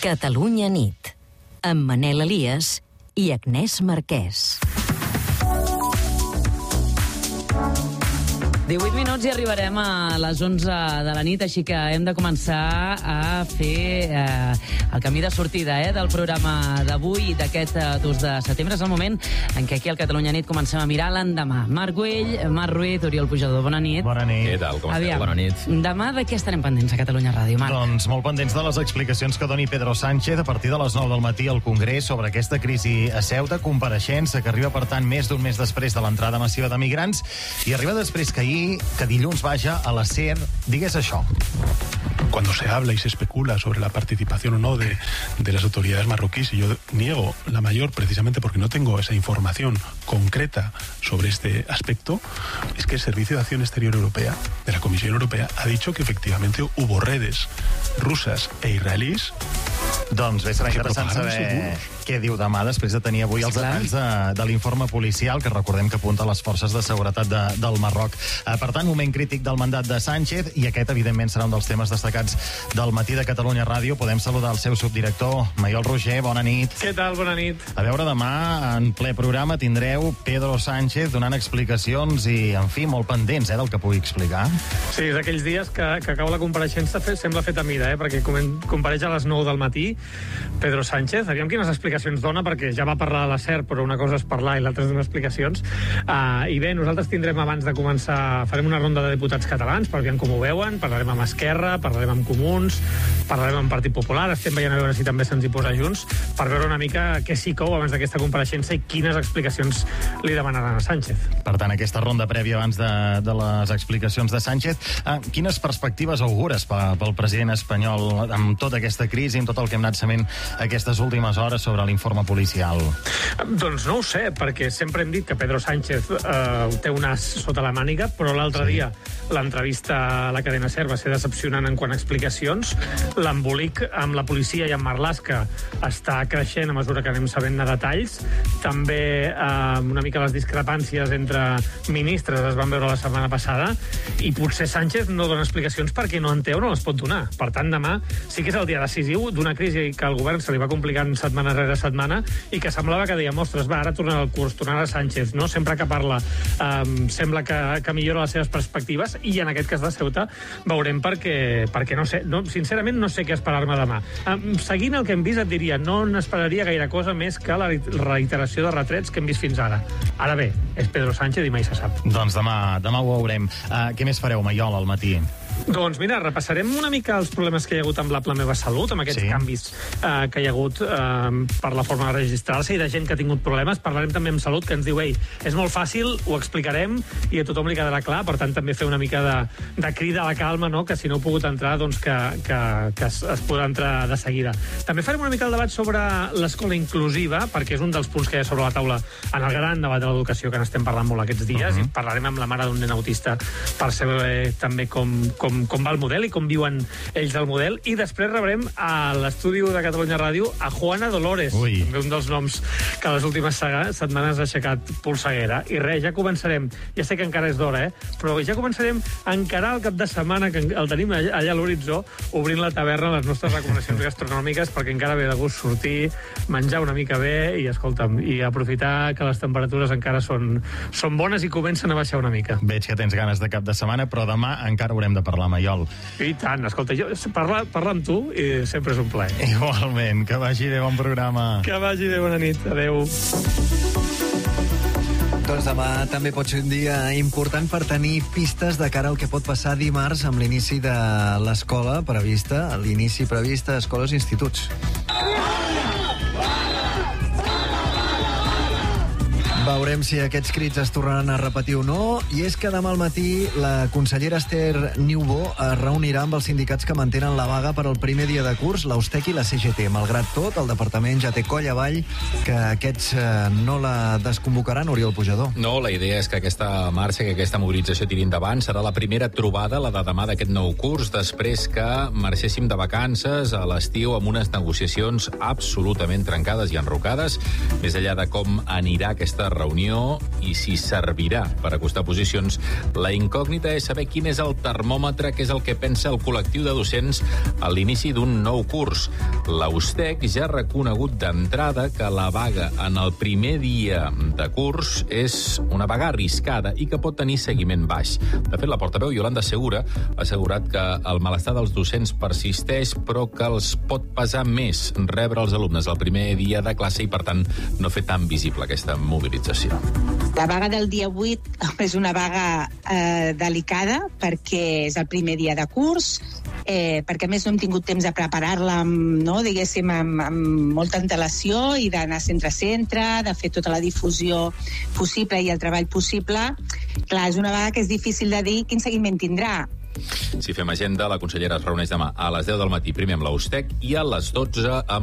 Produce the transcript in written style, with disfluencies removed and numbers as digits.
Catalunya nit, amb Manel Elias i Agnès Marquès. 18 minuts i arribarem a les 11 de la nit, així que hem de començar a fer el camí de sortida del programa d'avui, d'aquest 2 de setembre. És el moment en què aquí al Catalunya Nit comencem a mirar l'endemà. Marc Güell, Marc Ruiz, Oriol Pujador, bona nit. Bona nit. Què tal, com esteu? Bona nit. Demà de què estarem pendents a Catalunya Ràdio, Marc? Doncs molt pendents de les explicacions que doni Pedro Sánchez a partir de les 9 del matí al Congrés sobre aquesta crisi a Ceuta, compareixença que arriba, per tant, més d'un mes després de l'entrada massiva de migrants, i arriba després que dilluns vaja a la SER digués això. Cuando se habla y se especula sobre la participación o no de las autoridades marroquíes, y yo niego la mayor precisamente porque no tengo esa información concreta sobre este aspecto, es que el Servicio de Acción Exterior Europea, de la Comisión Europea, ha dicho que efectivamente hubo redes rusas e israelíes. Doncs bé, serà interessant saber què diu demà, després de tenir avui els detalls de l'informe policial, que recordem que apunta a les forces de seguretat del Marroc. Per tant, moment crític del mandat de Sánchez, i aquest, evidentment, serà un dels temes destacats del matí de Catalunya Ràdio. Podem saludar el seu subdirector, Maiol Roger, bona nit. Què tal? Bona nit. A veure, demà, en ple programa, tindreu Pedro Sánchez donant explicacions i, en fi, molt pendents del que pugui explicar. Sí, és aquells dies que acaba la compareixença, sembla fet a mida, perquè compareix a les 9 del matí Pedro Sánchez. Aviam quines explicacions dona, perquè ja va parlar de la SER, però una cosa és parlar i l'altra és donar explicacions. I bé, nosaltres tindrem, abans de començar, farem una ronda de diputats catalans, per veure com ho veuen, parlarem amb Esquerra, parlarem amb Comuns, parlarem amb Partit Popular, estem veient a veure si també se'ns hi posa junts, per veure una mica què s'hi cou abans d'aquesta compareixença i quines explicacions li demanaran a Sánchez. Per tant, aquesta ronda prèvia abans de les explicacions de Sánchez, quines perspectives augures pel president espanyol amb tota aquesta crisi, amb tot el que hem anat sabent aquestes últimes hores sobre l'informe policial? Doncs no ho sé, perquè sempre hem dit que Pedro Sánchez té un as sota la màniga, però l'altre dia l'entrevista a la cadena SER va ser decepcionant en quant a explicacions. L'embolic amb la policia i amb Marlaska està creixent a mesura que anem sabent detalls. També una mica les discrepàncies entre ministres es van veure la setmana passada, i potser Sánchez no dona explicacions perquè no en té o no les pot donar. Per tant, demà sí que és el dia decisiu d'una crisi que al govern se li va complicant setmana rere setmana i que semblava que deia, ostres, va, ara tornarà al curs, tornarà Sánchez, no? Sempre que parla sembla que millora les seves perspectives, i en aquest cas de Ceuta veurem perquè no sé, sincerament no sé què esperar-me demà. Seguint el que hem vist, et diria, no n'esperaria gaire cosa més que la reiteració de retrets que hem vist fins ara. Ara bé, és Pedro Sánchez i mai se sap. Doncs demà ho veurem. Què més fareu, Maiol, al matí? Doncs mira, repassarem una mica els problemes que hi ha hagut amb l'App La Meva Salut, amb aquests canvis que hi ha hagut per la forma de registrar-se i de gent que ha tingut problemes. Parlarem també amb Salut, que ens diu, és molt fàcil, ho explicarem i a tothom li quedarà clar. Per tant, també fer una mica de crida a la calma, no? Que si no heu pogut entrar, doncs que es podrà entrar de seguida. També farem una mica el debat sobre l'escola inclusiva, perquè és un dels punts que hi ha sobre la taula en el gran debat de l'educació que n'estem parlant molt aquests dies, i parlarem amb la mare d'un nen autista per saber també com va el model i com viuen ells el model. I després rebrem a l'estudi de Catalunya Ràdio a Juana Dolores, també un dels noms que les últimes setmanes ha aixecat polseguera. I res, ja començarem, ja sé que encara és d'hora, però ja començarem a encarar el cap de setmana, que el tenim allà a l'horitzó, obrint la taverna, les nostres recomanacions gastronòmiques, perquè encara ve de gust sortir, menjar una mica bé i, escolta'm, i aprofitar que les temperatures encara són bones i comencen a baixar una mica. Veig que tens ganes de cap de setmana, però demà encara haurem de parlar, Maiol. I tant, escolta, parlar amb tu sempre és un plaer. Igualment, que vagi bé, bon programa. Que vagi bé, bona nit, adeu. Doncs demà també pot ser un dia important per tenir pistes de cara al que pot passar dimarts amb l'inici de l'escola prevista, l'inici previst a escoles i instituts. Veurem si aquests crits es tornaran a repetir o no, i és que demà al matí la consellera Esther Niubó es reunirà amb els sindicats que mantenen la vaga per al primer dia de curs, l'Austec i la CGT. Malgrat tot, el departament ja té coll avall que aquests no la desconvocaran, Oriol Pujador. No, la idea és que aquesta marxa, que aquesta mobilització tiri endavant. Serà la primera trobada, la de demà d'aquest nou curs, després que marxéssim de vacances a l'estiu amb unes negociacions absolutament trencades i enrocades. Més enllà de com anirà aquesta reunió i si servirà per acostar posicions. La incògnita és saber quin és el termòmetre, que és el que pensa el col·lectiu de docents a l'inici d'un nou curs. La USTEC ja ha reconegut d'entrada que la vaga en el primer dia de curs és una vaga arriscada i que pot tenir seguiment baix. De fet, la portaveu Yolanda Segura ha assegurat que el malestar dels docents persisteix, però que els pot pesar més rebre els alumnes el primer dia de classe i, per tant, no fer tan visible aquesta mobilització. La vaga del dia 8 és una vaga delicada perquè és el primer dia de curs, perquè a més no hem tingut temps de preparar-la diguéssim, amb molta antelació i d'anar centre a centre, de fer tota la difusió possible i el treball possible. Clar, és una vaga que és difícil de dir quin seguiment tindrà. Si fem agenda, la consellera es reuneix demà a les 10 del matí, primer amb la USTEC i a les 12 amb